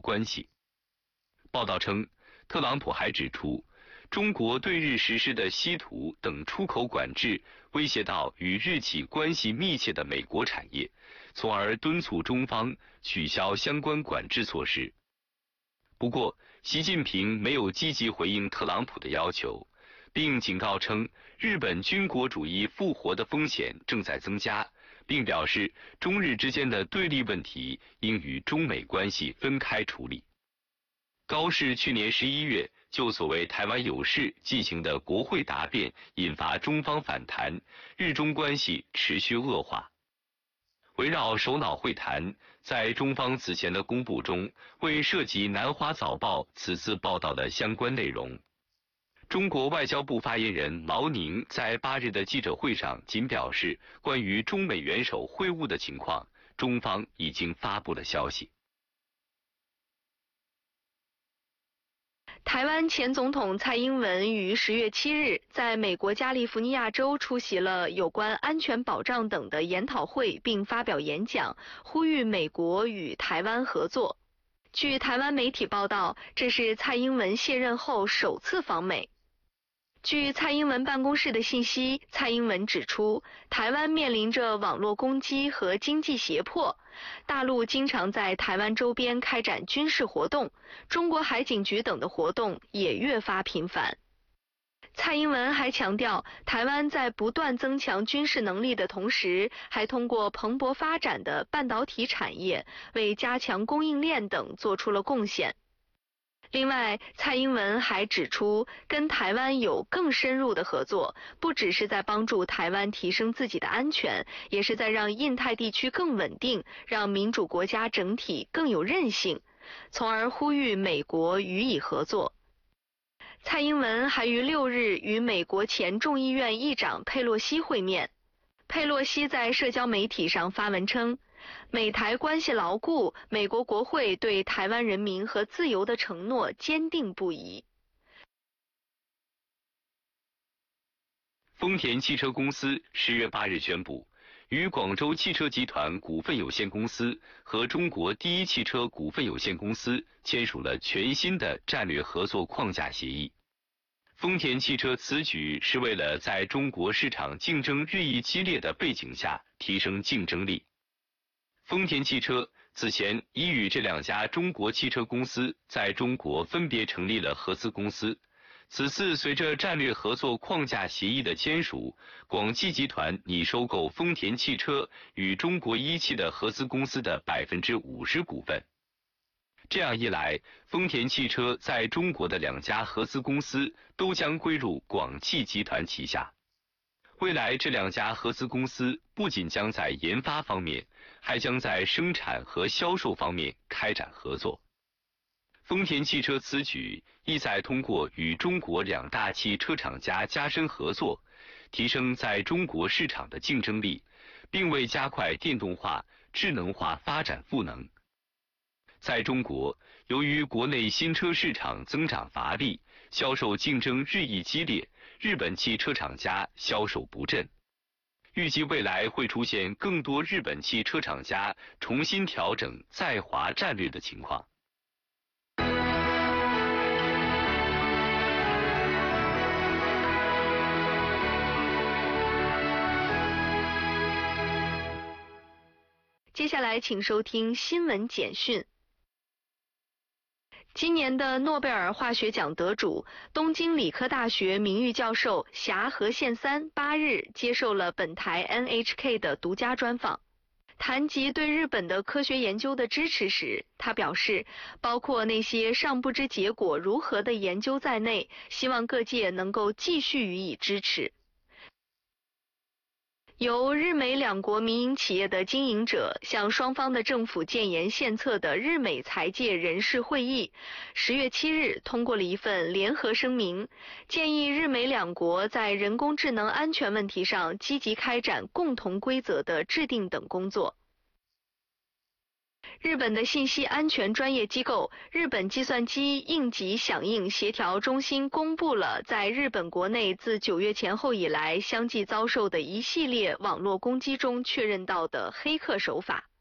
关系。报道称，特朗普还指出，中国对日实施的稀土等出口管制威胁到与日企关系密切的美国产业，从而敦促中方取消相关管制措施。不过，习近平没有积极回应特朗普的要求，并警告称日本军国主义复活的风险正在增加，并表示中日之间的对立问题应与中美关系分开处理。高市去年11月就所谓台湾有事进行的国会答辩引发中方反弹，日中关系持续恶化。围绕首脑会谈，在中方此前的公布中未涉及南华早报此次报道的相关内容。中国外交部发言人毛宁在8日的记者会上仅表示，关于中美元首会晤的情况，中方已经发布了消息。 台湾前总统蔡英文于10月7日在美国加利福尼亚州出席了有关安全保障等的研讨会，并发表演讲，呼吁美国与台湾合作。据台湾媒体报道，这是蔡英文卸任后首次访美。据蔡英文办公室的信息，蔡英文指出，台湾面临着网络攻击和经济胁迫，大陆经常在台湾周边开展军事活动，中国海警局等的活动也越发频繁。蔡英文还强调，台湾在不断增强军事能力的同时，还通过蓬勃发展的半导体产业，为加强供应链等做出了贡献。另外，蔡英文还指出，跟台湾有更深入的合作，不只是在帮助台湾提升自己的安全，也是在让印太地区更稳定，让民主国家整体更有韧性，从而呼吁美国予以合作。蔡英文还于6日与美国前众议院议长佩洛西会面。佩洛西在社交媒体上发文称，美台关系牢固，美国国会对台湾人民和自由的承诺坚定不移。 丰田汽车公司10月8日宣布，与广州汽车集团股份有限公司和中国第一汽车股份有限公司签署了全新的战略合作框架协议。丰田汽车此举是为了在中国市场竞争日益激烈的背景下提升竞争力。丰田汽车此前已与这2家中国汽车公司在中国分别成立了合资公司。此次随着战略合作框架协议的签署，广汽集团拟收购丰田汽车与中国一汽的合资公司的50%股份。这样一来，丰田汽车在中国的2家合资公司都将归入广汽集团旗下。未来这2家合资公司不仅将在研发方面，还将在生产和销售方面开展合作。丰田汽车此举意在通过与中国2大汽车厂家加深合作，提升在中国市场的竞争力，并为加快电动化、智能化发展赋能。在中国，由于国内新车市场增长乏力，销售竞争日益激烈，日本汽车厂家销售不振。预计未来会出现更多日本汽车厂家重新调整在华战略的情况。 接下来请收听新闻简讯。今年的诺贝尔化学奖得主、东京理科大学名誉教授霞和宪三8日接受了本台 NHK 的独家专访。谈及对日本的科学研究的支持时，他表示，包括那些尚不知结果如何的研究在内，希望各界能够继续予以支持。由日美2国民营企业的经营者向双方的政府建言献策的日美财界人士会议10月7日通过了一份联合声明，建议日美2国在人工智能安全问题上积极开展共同规则的制定等工作。日本的信息安全专业机构日本计算机应急响应协调中心公布了在日本国内自9月前后以来相继遭受的一系列网络攻击中确认到的黑客手法。